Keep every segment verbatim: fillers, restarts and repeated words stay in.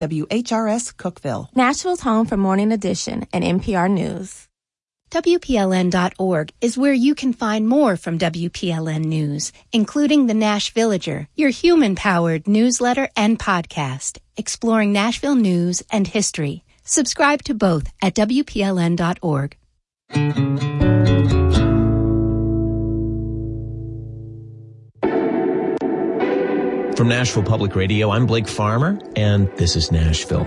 W H R S Cookeville. Nashville's home for Morning Edition and N P R News. W P L N dot org is where you can find more from W P L N News, including the Nash Villager, your human-powered newsletter and podcast, exploring Nashville news and history. Subscribe to both at W P L N dot org. From Nashville Public Radio, I'm Blake Farmer, and this is Nashville.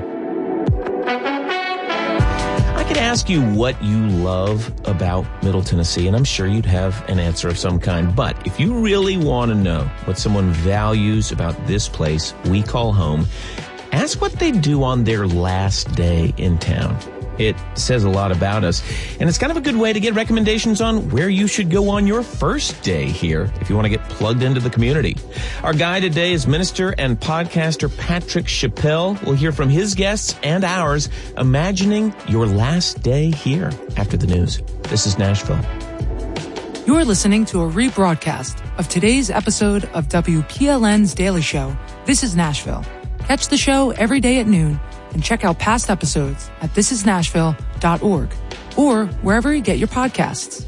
I could ask you what you love about Middle Tennessee, and I'm sure you'd have an answer of some kind. But if you really want to know what someone values about this place we call home, ask what they do on their last day in town. It says a lot about us, and it's kind of a good way to get recommendations on where you should go on your first day here if you want to get plugged into the community. Our guy today is minister and podcaster Patrick Chappell. We'll hear from his guests and ours, imagining your last day here after the news. This is Nashville. You're listening to a rebroadcast of today's episode of W P L N's Daily Show, This is Nashville. Catch the show every day at noon and check out past episodes at this is nashville dot org or wherever you get your podcasts.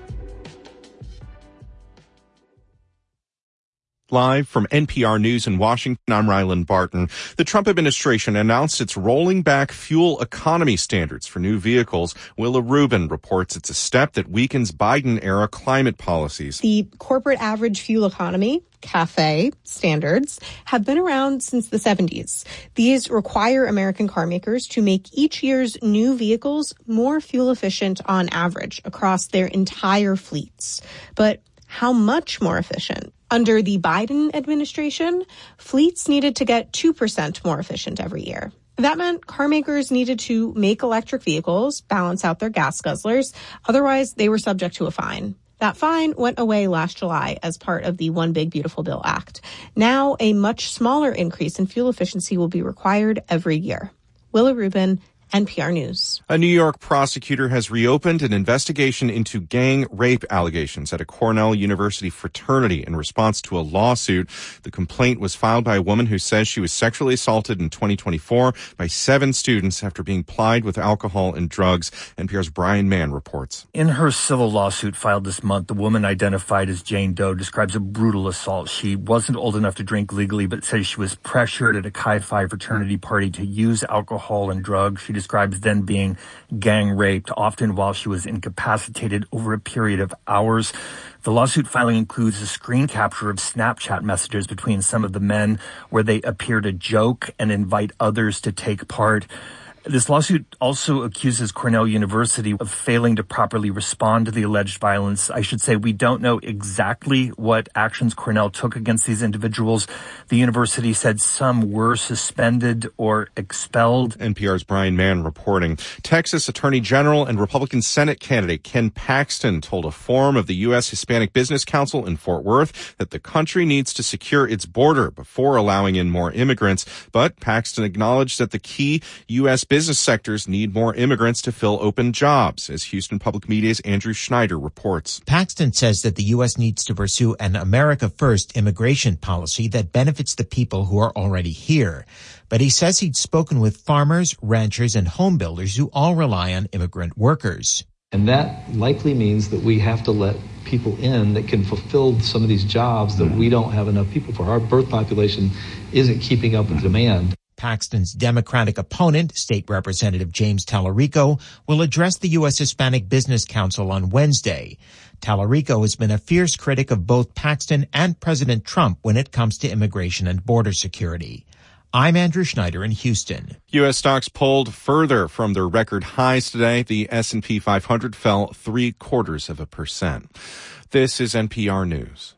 Live from N P R News in Washington, I'm Ryland Barton. The Trump administration announced it's rolling back fuel economy standards for new vehicles. Willa Rubin reports it's a step that weakens Biden-era climate policies. The corporate average fuel economy, CAFE standards, have been around since the seventies. These require American car makers to make each year's new vehicles more fuel efficient on average across their entire fleets. But how much more efficient? Under the Biden administration, fleets needed to get two percent more efficient every year. That meant car makers needed to make electric vehicles balance out their gas guzzlers. Otherwise, they were subject to a fine. That fine went away last July as part of the One Big Beautiful Bill Act. Now, a much smaller increase in fuel efficiency will be required every year. Willa Rubin, N P R News. A New York prosecutor has reopened an investigation into gang rape allegations at a Cornell University fraternity in response to a lawsuit. The complaint was filed by a woman who says she was sexually assaulted in twenty twenty-four by seven students after being plied with alcohol and drugs. N P R's Brian Mann reports. In her civil lawsuit filed this month, the woman identified as Jane Doe describes a brutal assault. She wasn't old enough to drink legally, but says she was pressured at a Chi Phi fraternity party to use alcohol and drugs. She describes then being gang raped, often while she was incapacitated over a period of hours. The lawsuit filing includes a screen capture of Snapchat messages between some of the men where they appear to joke and invite others to take part. This lawsuit also accuses Cornell University of failing to properly respond to the alleged violence. I should say we don't know exactly what actions Cornell took against these individuals. The university said some were suspended or expelled. N P R's Brian Mann reporting. Texas Attorney General and Republican Senate candidate Ken Paxton told a forum of the U S Hispanic Business Council in Fort Worth that the country needs to secure its border before allowing in more immigrants. But Paxton acknowledged that the key U S business sectors need more immigrants to fill open jobs, as Houston Public Media's Andrew Schneider reports. Paxton says that the U S needs to pursue an America First immigration policy that benefits the people who are already here. But he says he'd spoken with farmers, ranchers, and home builders who all rely on immigrant workers. And that likely means that we have to let people in that can fulfill some of these jobs that we don't have enough people for. Our birth population isn't keeping up with demand. Paxton's Democratic opponent, State Representative James Tallarico, will address the U S Hispanic Business Council on Wednesday. Tallarico has been a fierce critic of both Paxton and President Trump when it comes to immigration and border security. I'm Andrew Schneider in Houston. U S stocks pulled further from their record highs today. The S and P five hundred fell three quarters of a percent. This is N P R News.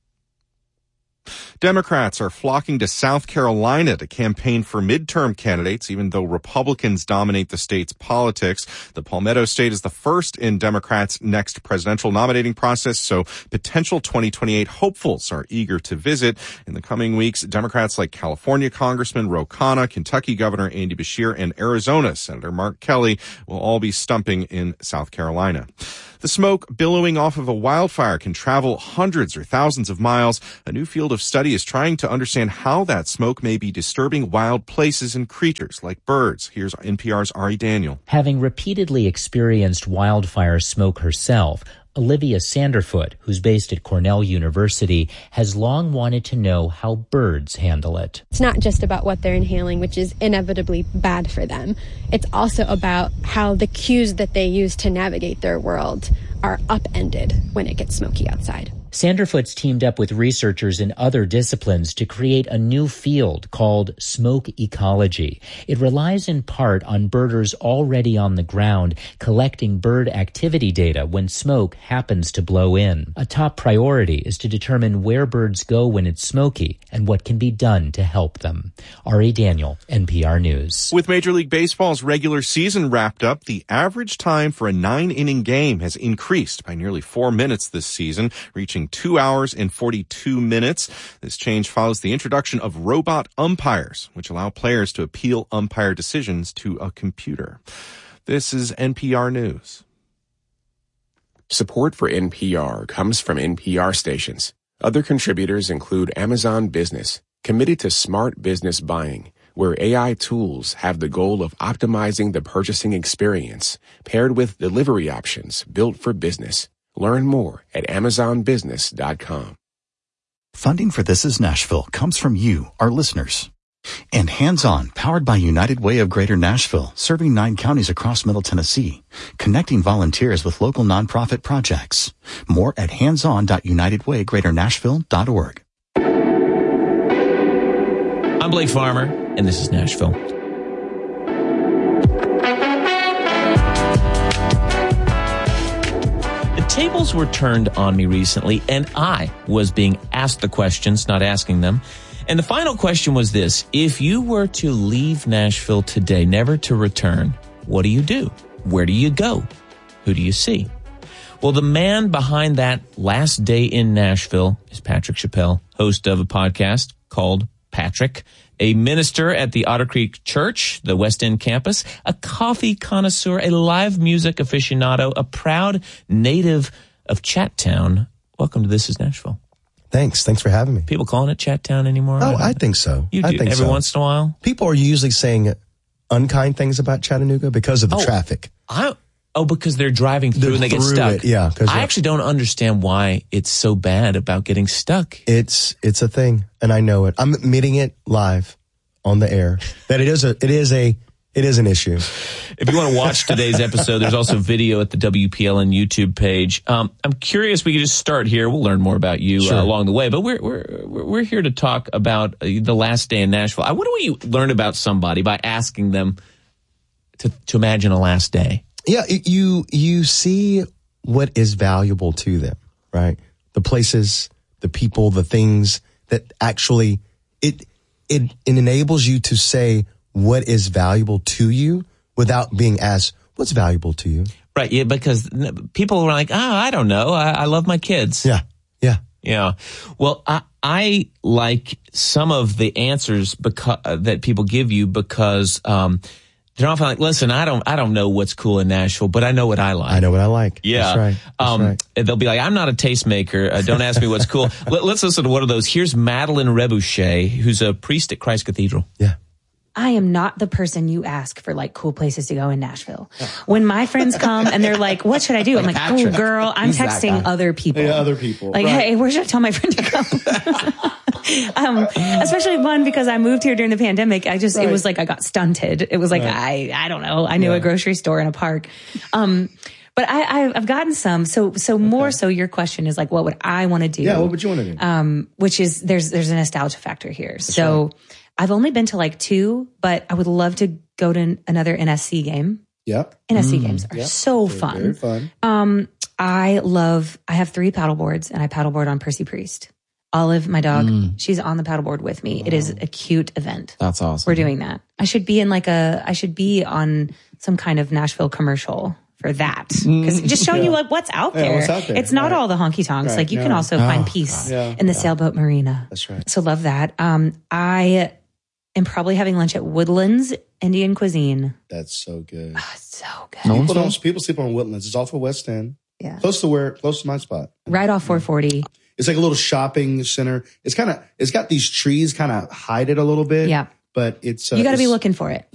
Democrats are flocking to South Carolina to campaign for midterm candidates, even though Republicans dominate the state's politics. The Palmetto State is the first in Democrats' next presidential nominating process, so potential twenty twenty-eight hopefuls are eager to visit. In the coming weeks, Democrats like California Congressman Ro Khanna, Kentucky Governor Andy Beshear, and Arizona Senator Mark Kelly will all be stumping in South Carolina. The smoke billowing off of a wildfire can travel hundreds or thousands of miles. A new field field of study is trying to understand how that smoke may be disturbing wild places and creatures like birds. Here's N P R's Ari Daniel. Having repeatedly experienced wildfire smoke herself, Olivia Sanderfoot, who's based at Cornell University, has long wanted to know how birds handle it. It's not just about what they're inhaling, which is inevitably bad for them. It's also about how the cues that they use to navigate their world are upended when it gets smoky outside. Sanderfoot's teamed up with researchers in other disciplines to create a new field called smoke ecology. It relies in part on birders already on the ground collecting bird activity data when smoke happens to blow in. A top priority is to determine where birds go when it's smoky and what can be done to help them. Ari Daniel, N P R News. With Major League Baseball's regular season wrapped up, the average time for a nine-inning game has increased by nearly four minutes this season, reaching two hours and forty-two minutes. This change follows the introduction of robot umpires, which allow players to appeal umpire decisions to a computer. This is N P R News. Support for N P R comes from N P R stations. Other contributors include Amazon Business, committed to smart business buying, where A I tools have the goal of optimizing the purchasing experience, paired with delivery options built for business. Learn more at amazon business dot com. Funding for This Is Nashville comes from you, our listeners. And Hands On, powered by United Way of Greater Nashville, serving nine counties across Middle Tennessee, connecting volunteers with local nonprofit projects. More at hands on dot united way greater nashville dot org. I'm Blake Farmer, and this is Nashville. The tables were turned on me recently, and I was being asked the questions, not asking them. And the final question was this: if you were to leave Nashville today, never to return, what do you do? Where do you go? Who do you see? Well, the man behind that last day in Nashville is Patrick Chappell, host of a podcast called Patrick, a minister at the Otter Creek Church, the West End campus, a coffee connoisseur, a live music aficionado, a proud native of Chattown. Welcome to This Is Nashville. Thanks. Thanks for having me. People calling it Chattown anymore? Oh, I think so. You do, I think every so. once in a while? People are usually saying unkind things about Chattanooga because of the oh, traffic. I, oh, because they're driving through they're and they get through stuck. It, yeah. I yeah. actually don't understand why it's so bad about getting stuck. It's it's a thing, and I know it. I'm admitting it live on the air that it is a it is a it is an issue. If you want to watch today's episode, there's also video at the W P L N YouTube page. Um, I'm curious. We could just start here. We'll learn more about you sure. uh, along the way. But we're we're we're here to talk about uh, the last day in Nashville. I wonder what you learn about somebody by asking them to to imagine a last day. Yeah, you you see what is valuable to them, right? The places, the people, the things that actually it it, it enables you to say what is valuable to you without being asked, what's valuable to you? Right, yeah, because people are like, oh, I don't know. I, I love my kids. Yeah, yeah. Yeah. Well, I, I like some of the answers because, uh, that people give you because um, they're often like, listen, I don't I don't know what's cool in Nashville, but I know what I like. I know what I like. Yeah. That's right. That's um, right. They'll be like, I'm not a tastemaker. Uh, don't ask me what's cool. Let, let's listen to one of those. Here's Madeline Reboucher, who's a priest at Christ Cathedral. Yeah. I am not the person you ask for like cool places to go in Nashville. When my friends come and they're like, what should I do? I'm like, oh girl, I'm texting other people. Yeah, other people. Like, right. hey, where should I tell my friend to come? um, especially one, because I moved here during the pandemic. I just, right. it was like, I got stunted. It was like, right. I, I don't know. I knew yeah. a grocery store and a park. Um, But I, I've gotten some. So, so okay. more so your question is like, what would I want to do? Yeah. What would you want to do? Um, which is, there's, there's a nostalgia factor here. That's so right. I've only been to like two, but I would love to go to another N S C game. Yep. N S C mm. games are yep. so very, fun. Very fun. Um, I love, I have three paddle boards and I paddleboard on Percy Priest. Olive, my dog, mm. she's on the paddleboard with me. Wow. It is a cute event. That's awesome. We're doing that. I should be in like a, I should be on some kind of Nashville commercial for that. Because just showing yeah. you like what's out there. Yeah, what's out there. It's not right. all the honky tonks. Right. Like you no. can also oh, find peace yeah. in the yeah. Sailboat Marina. That's right. So love that. Um, I am probably having lunch at Woodlands Indian Cuisine. That's so good. Oh, so good. No people don't, people sleep on Woodlands. It's off of West End. Yeah. Close to where, close to my spot. Right off four forty. it's like a little shopping center. It's kind of, it's got these trees kind of hide it a little bit. Yeah. But it's, uh, you got to be it's- looking for it.